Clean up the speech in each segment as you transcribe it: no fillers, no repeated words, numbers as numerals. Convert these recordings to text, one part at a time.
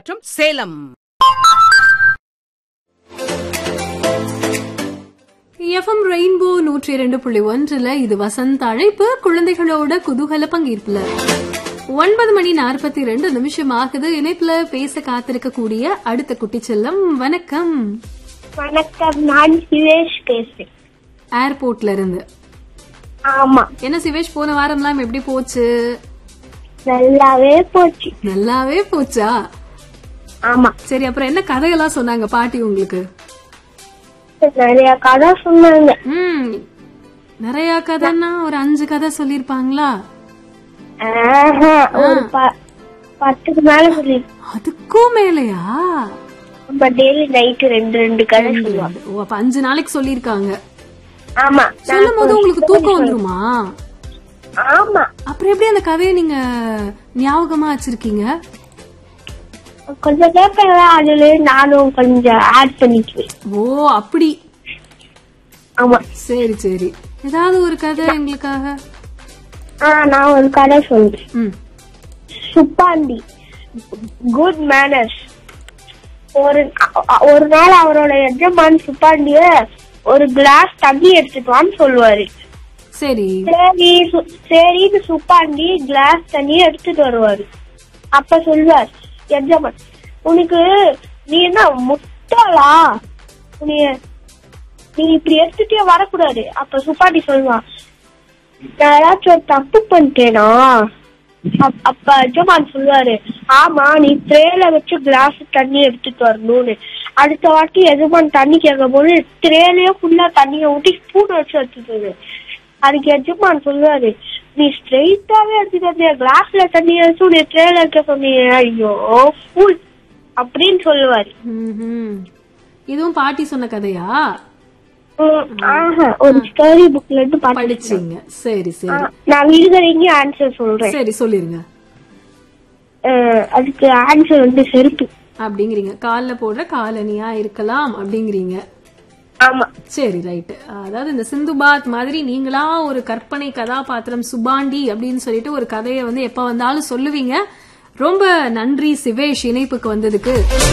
மற்றும் Salem. FM rainbow 102.1 இது வசந்த அழைப்பு. குழந்தைகளோட குதூகல பங்கேற்புல 9:42 ஆகுது. இணைப்புல பேச காத்திருக்கக்கூடிய அடுத்த குட்டி செல்லம். வணக்கம். வணக்கம், நான் சிவேஷ் பேசுறேன், ஏர்போர்ட்ல இருந்து. ஆமா. என்ன சிவேஷ், போன வாரம்லாம் எப்படி போச்சு? நல்லாவே போச்சு. நல்லாவே போச்சா? ஆமா. சரி, அப்புறம் என்ன கதையெல்லாம் சொன்னாங்க பாட்டி உங்களுக்கு? நிறைய கதை சொன்னாங்க. நிறைய கதைன்னா ஒரு 5 கதை சொல்லிருப்பாங்களா? ஒரு 10க்கு மேல சொல்லி. அதுக்கும் மேலையா? டெய்லி நைட்டு 2 கதை சொல்லுவாங்க. ஓ, அப்ப 5 நாளைக்கு சொல்லிருக்காங்க. ஆமா. சொல்லும் போது உங்களுக்கு தூக்கம் வந்துருமா? ஆமா. அப்புறம் எப்படி அந்த கதையை நீங்க ஞாபகமா வச்சிருக்கீங்க? கொஞ்சம் கேட்பேன், அதுல நானும் கொஞ்சம் ஆட் பண்ணிக்குவேன். ஓ, அப்படி. ஆமா. சரி சரி, ஏதாவது ஒரு கதை எங்களுக்காக. நான் ஒரு கதை சொல்றேன். Suppandi, good manners. ஒரு நாள் அவரோட எஜமான் சுப்பாண்டிய ஒரு கிளாஸ் தண்ணி எடுத்துட்டுவான்னு சொல்லுவாரு. சரி சரி, சுப்பாண்டி கிளாஸ் தண்ணி எடுத்துட்டு வருவாரு. அப்ப சொல்லுவார் எஜமான், உனக்கு நீ என்ன முட்டாளா, நீ இப்படி எடுத்துட்டே வரக்கூடாது. அப்ப சுப்பாண்டி சொல்லுவான், நான் ஏதாச்சும் ஒரு தப்பு பண்ணிட்டேனா? அப்ப எஜமான் சொல்லுவாரு, ஆமா, நீ ட்ரேல வச்சு கிளாஸ் தண்ணி எடுத்துட்டு வரணும்னு. அடுத்த வாட்டி எஜமான் தண்ணி கேட்கும் போது ட்ரேலயே ஃபுல்லா தண்ணிய ஊட்டி ஸ்பூன் வச்சு எடுத்துட்டு. அதுக்கு எஜமான் சொல்லுவாரு, நீ ஸ்ட்ரெயிட்டாவே எடுத்துட்டு வந்தியா, கிளாஸ்ல தண்ணி வச்சு நீ ட்ரேல வைக்க சொன்னீங்க, ஐயோ ஃபுல் அப்படின்னு சொல்லுவாரு. இதுவும் பாட்டி சொன்ன கதையா? ஒரு ஸ்டோரி புக்ல இருந்து படிச்சீங்க? சரி சரி, நான் விடுதலைக்கு ஆன்சர் சொல்றேன். சரி சொல்லிருங்க. அதுக்கு ஆன்சர் வந்து செருப்பு அப்படிங்கிறீங்க. கால்ல போடுற காலனியா இருக்கலாம் அப்படிங்கிறீங்க. ஆமா. சரி, ரைட். அதாவது இந்த சிந்துபாத் மாதிரி நீங்களா ஒரு கற்பனை கதாபாத்திரம் சுபாண்டி அப்படின்னு சொல்லிட்டு ஒரு கதையை வந்து எப்ப வந்தாலும் சொல்லுவீங்க. ரொம்ப நன்றி சிவேஷ், இணைப்புக்கு வந்ததுக்கு.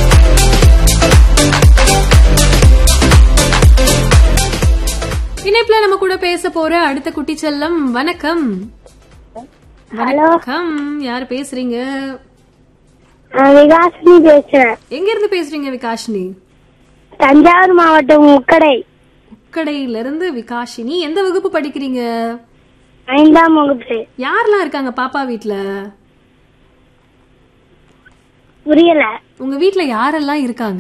இணைப்புல நம்ம கூட பேச போற அடுத்த குட்டி செல்லம். வணக்கம். வணக்கம், யாரு பேசுறீங்க? விகாஷினி பேசுறேன். எங்க இருந்து பேசுறீங்க விகாஷினி? தஞ்சாவூர் மாவட்டம் உக்கடை. உக்கடையில இருந்து விகாஷினி. எந்த வகுப்பு படிக்கிறீங்க? 5ஆம் வகுப்பு. யாரெல்லாம் இருக்காங்க பாப்பா வீட்ல? புரியல. உங்க வீட்ல யாரெல்லாம் இருக்காங்க?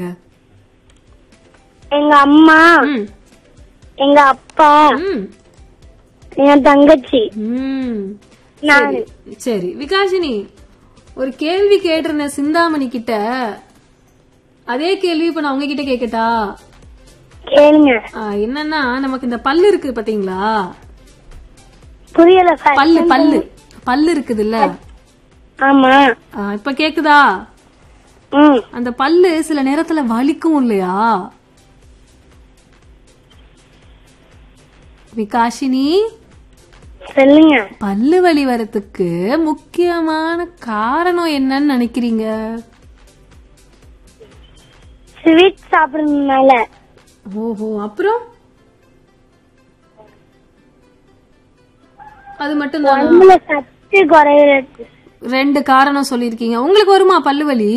எங்க அம்மா, எங்க அப்பா, என் தங்கச்சி, நானு. சரி விகாஷினி, ஒரு கேள்வி கேட்டிருந்த சிந்தாமணி கிட்ட, அதே கேள்வி இப்ப நான் உங்ககிட்ட கேக்கட்டா? கேளுங்க. என்னன்னா, நமக்கு இந்த பல்லு இருக்கு பாத்தீங்களா? புரியல. பல்லு பல்லு பல்லு இருக்குதுல்ல? ஆமா. இப்ப கேக்குதா? அந்த பல்லு சில நேரத்துல வலிக்கும் இல்லையா விகாஷினி? சொல்லுங்க. பல்லு வலி வரத்துக்கு முக்கியமான காரணம் என்னன்னு நினைக்கிறீங்க? ஸ்வீட் சாப்பிடுறதுனால. ஓஹோ, அப்புறம் அது மட்டும் தான்? சத்து குறையிறது. 2 காரணம் சொல்லிருக்கீங்க. உங்களுக்கு வருமா பல்லு வலி?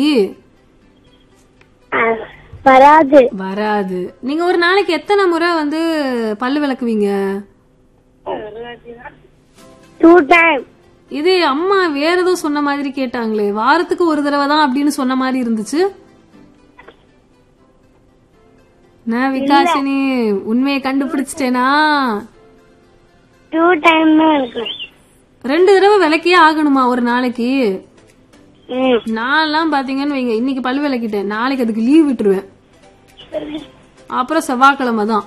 வராது. வராது. நீங்க ஒரு நாளைக்கு எத்தனை முறை வந்து பல்லு விளக்குவீங்க? 2 டைம். இது அம்மா வேற ஏதோ சொன்ன மாதிரி கேட்டாங்களே, வாரத்துக்கு ஒரு தடவை தான் அப்படின்னு சொன்ன மாதிரி இருந்துச்சு. நான் விகாஷினி உண்மையை கண்டுபிடிச்சிட்டேனா? 2 டைம் தான் இருக்கு. 2 தடவை விளக்கியே ஆகணுமா ஒரு நாளைக்கு? நான் பாத்தீங்கன்னு வைங்க, இன்னைக்கு பல்லு விளக்கிட்டேன், நாளைக்கு அதுக்கு லீவ் விட்டுருவேன். அப்புறம் செவ்வாய்க்கிழமை தான்.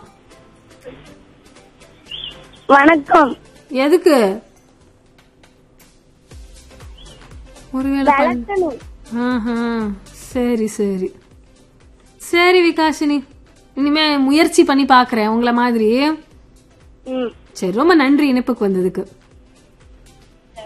வணக்கம். எதுக்கு? ஒருவேளை சரி சரி சரி விகாஷினி, இனிமே முயற்சி பண்ணி பாக்குறேன் உங்களை மாதிரி. சரி, ரொம்ப நன்றி இணைப்புக்கு வந்ததுக்கு.